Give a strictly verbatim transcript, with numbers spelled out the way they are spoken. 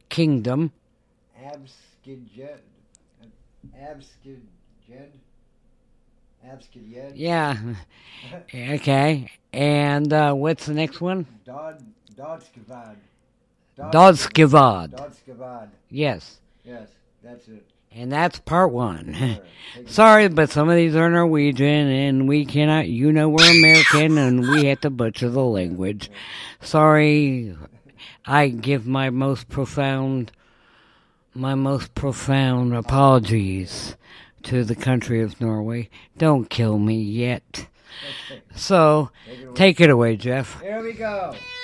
kingdom. Abskidjed. Abskidjed. Abskidjed. Yeah. Okay. And uh, what's the next one? Dod, Dodskavad. Dodskavad. Dodskavad. Yes. Yes, that's it. And that's part one. Sure. Sorry, but some of these are Norwegian, and we cannot, you know, we're American, and we have to butcher the language. Sorry, I give my most profound, my most profound apologies to the country of Norway. Don't kill me yet. So, take it away, Jeff. Here we go.